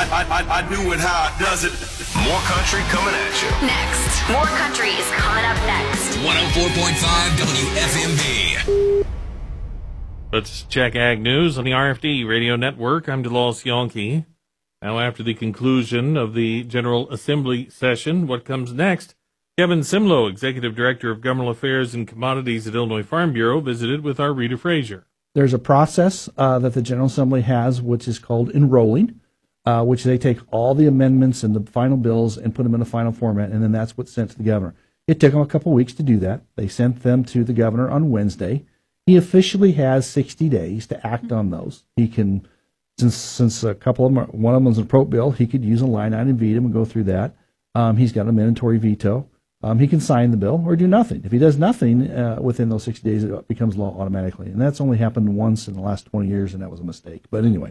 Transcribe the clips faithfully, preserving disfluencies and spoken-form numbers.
I, I, I do it how it does it. More country coming at you. Next. More country is coming up next. one oh four point five W F M V. Let's check Ag News on the R F D Radio Network. I'm DeLoss Yonke. Now, after the conclusion of the General Assembly session, what comes next? Kevin Simlo, Executive Director of Governmental Affairs and Commodities at Illinois Farm Bureau, visited with our Rita Frazier. There's a process uh, that the General Assembly has, which is called enrolling, uh, which they take all the amendments and the final bills and put them in a final format, and then that's what's sent to the governor. It took them a couple of weeks to do that. They sent them to the governor on Wednesday. He officially has sixty days to act on those. He can, since since a couple of them, are, one of them is a pro bill, he could use a line item veto and go through that. Um, he's got a mandatory veto. Um, he can sign the bill or do nothing. If he does nothing uh, within those sixty days, it becomes law automatically. And that's only happened once in the last twenty years, and that was a mistake. But anyway,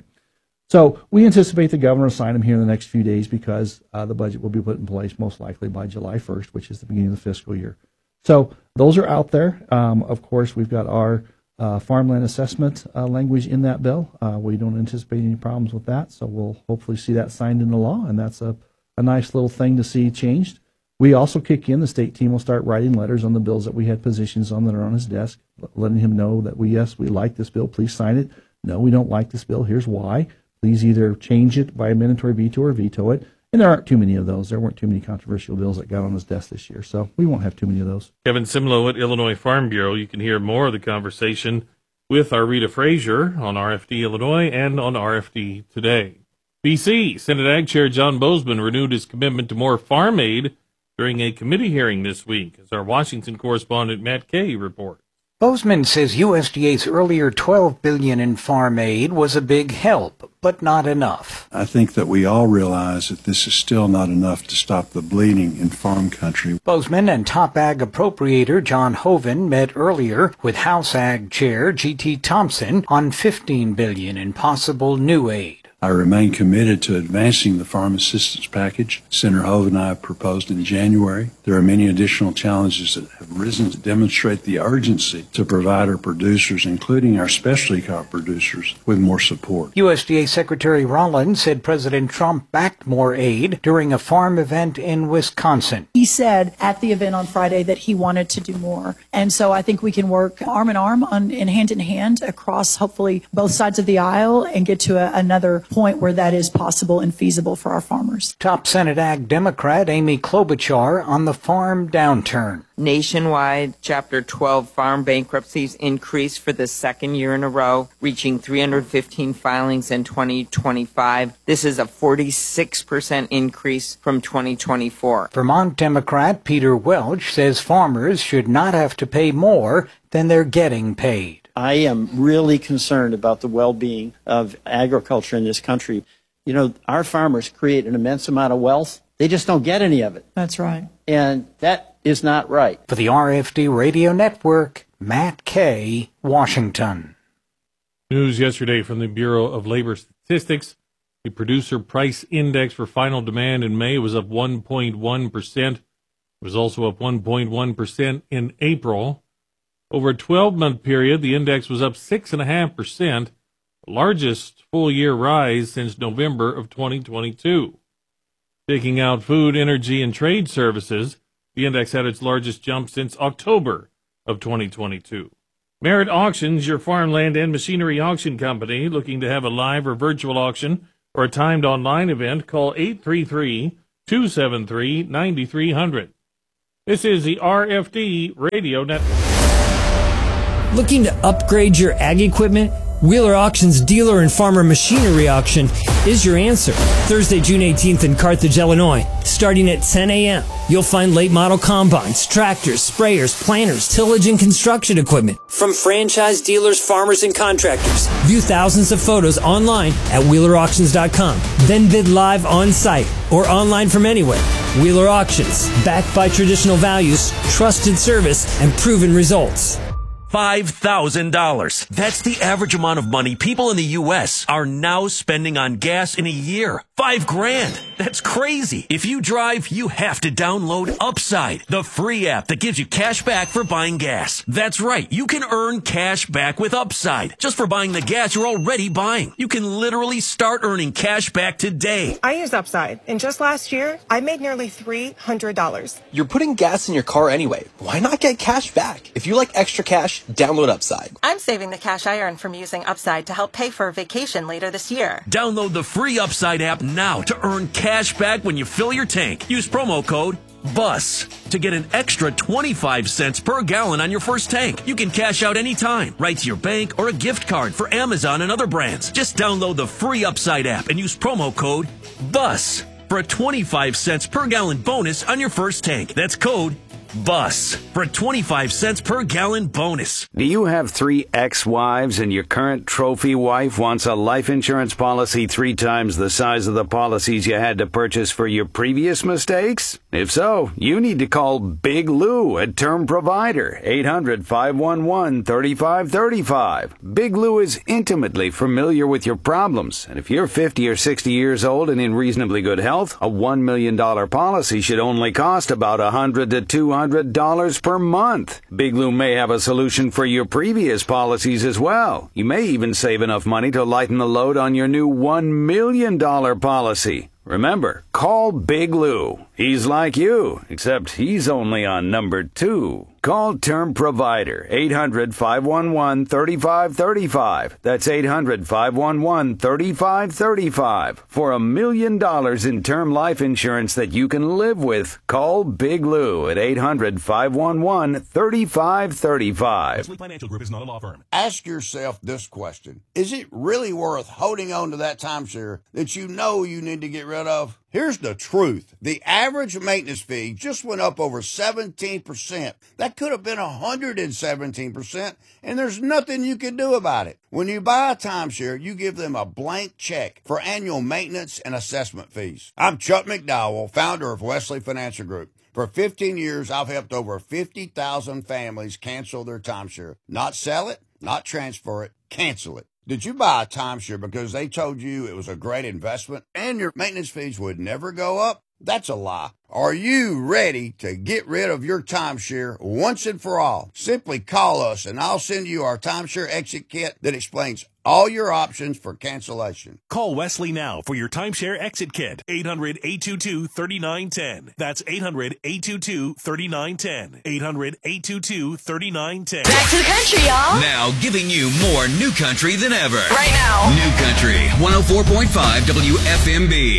so we anticipate the governor will sign him here in the next few days because uh, the budget will be put in place most likely by July first, which is the beginning of the fiscal year. So those are out there. Um, of course, we've got our uh, farmland assessment uh, language in that bill. Uh, we don't anticipate any problems with that, so we'll hopefully see that signed into law, and that's a, a nice little thing to see changed. We also kick in, the state team will start writing letters on the bills that we had positions on that are on his desk, letting him know that we, yes, we like this bill, please sign it. No, we don't like this bill, here's why. Please either change it by a mandatory veto or veto it. And there aren't too many of those. There weren't too many controversial bills that got on his desk this year, so we won't have too many of those. Kevin Simlo at Illinois Farm Bureau. You can hear more of the conversation with our Rita Frazier on R F D Illinois and on R F D Today. B C Senate Ag Chair John Bozeman renewed his commitment to more farm aid during a committee hearing this week, as our Washington correspondent Matt Kay reports. Bozeman says U S D A's earlier twelve billion dollars in farm aid was a big help, but not enough. I think that we all realize that this is still not enough to stop the bleeding in farm country. Bozeman and top ag appropriator John Hoeven met earlier with House Ag Chair G T Thompson on fifteen billion dollars in possible new aid. I remain committed to advancing the farm assistance package Senator Hoeven and I proposed in January. There are many additional challenges that have risen to demonstrate the urgency to provide our producers, including our specialty crop producers, with more support. U S D A Secretary Rollins said President Trump backed more aid during a farm event in Wisconsin. He said at the event on Friday that he wanted to do more. And so I think we can work arm in arm on, and hand in hand across hopefully both sides of the aisle and get to a, another point where that is possible and feasible for our farmers. Top Senate Ag Democrat Amy Klobuchar on the farm downturn. Nationwide, Chapter twelve farm bankruptcies increased for the second year in a row, reaching three hundred fifteen filings in twenty twenty-five. This is a forty-six percent increase from twenty twenty-four. Vermont Democrat Peter Welch says farmers should not have to pay more than they're getting paid. I am really concerned about the well-being of agriculture in this country. You know, our farmers create an immense amount of wealth. They just don't get any of it. That's right. And that is not right. For the R F D Radio Network, Matt Kay, Washington. News yesterday from the Bureau of Labor Statistics. The Producer Price Index for final demand in May was up one point one percent. It was also up one point one percent in April. Over a twelve-month period, the index was up six point five percent, the largest full-year rise since November of twenty twenty-two. Taking out food, energy, and trade services, the index had its largest jump since October of twenty twenty-two. Merit Auctions, your farmland and machinery auction company, looking to have a live or virtual auction or a timed online event, call eight three three, two seven three, nine three zero zero. This is the R F D Radio Network. Looking to upgrade your ag equipment? Wheeler Auctions Dealer and Farmer Machinery Auction is your answer. Thursday, June eighteenth in Carthage, Illinois, starting at ten a.m. You'll find late model combines, tractors, sprayers, planters, tillage, and construction equipment from franchise dealers, farmers, and contractors. View thousands of photos online at wheeler auctions dot com. Then bid live on site or online from anywhere. Wheeler Auctions, backed by traditional values, trusted service, and proven results. five thousand dollars. That's the average amount of money people in the U S are now spending on gas in a year. Five grand. That's crazy. If you drive, you have to download Upside, the free app that gives you cash back for buying gas. That's right. You can earn cash back with Upside just for buying the gas you're already buying. You can literally start earning cash back today. I use Upside, and just last year, I made nearly three hundred dollars. You're putting gas in your car anyway. Why not get cash back? If you like extra cash, download Upside. I'm saving the cash I earn from using Upside to help pay for a vacation later this year. Download the free Upside app now to earn cash back when you fill your tank. Use promo code BUS to get an extra twenty-five cents per gallon on your first tank. You can cash out anytime, right to your bank or a gift card for Amazon and other brands. Just download the free Upside app and use promo code BUS for a twenty-five cents per gallon bonus on your first tank. That's code BUS for a twenty-five cents per gallon bonus. Do you have three ex-wives and your current trophy wife wants a life insurance policy three times the size of the policies you had to purchase for your previous mistakes? If so, you need to call Big Lou at Term Provider, eight hundred, five one one, three five three five. Big Lou is intimately familiar with your problems, and if you're fifty or sixty years old and in reasonably good health, a one million dollars policy should only cost about one hundred to two hundred dollars per month. Big Lou may have a solution for your previous policies as well. You may even save enough money to lighten the load on your new one million dollars policy. Remember, call Big Lou. He's like you, except he's only on number two. Call Term Provider, eight hundred, five one one, three five three five. That's eight hundred, five one one, three five three five. For a million dollars in term life insurance that you can live with, call Big Lou at eight hundred, five one one, three five three five. Wesley Financial Group is not a law firm. Ask yourself this question. Is it really worth holding on to that timeshare that you know you need to get rid of? Here's the truth. The average maintenance fee just went up over seventeen percent. That could have been one hundred seventeen percent, and there's nothing you can do about it. When you buy a timeshare, you give them a blank check for annual maintenance and assessment fees. I'm Chuck McDowell, founder of Wesley Financial Group. For fifteen years, I've helped over fifty thousand families cancel their timeshare. Not sell it, not transfer it, cancel it. Did you buy a timeshare because they told you it was a great investment and your maintenance fees would never go up? That's a lie. Are you ready to get rid of your timeshare once and for all? Simply call us and I'll send you our timeshare exit kit that explains all your options for cancellation. Call Wesley now for your timeshare exit kit. eight hundred, eight two two, three nine one zero. That's eight hundred, eight two two, three nine one zero. eight hundred, eight two two, three nine one zero. Back to the country, y'all. Now giving you more new country than ever. Right now. New Country, one oh four point five W F M B.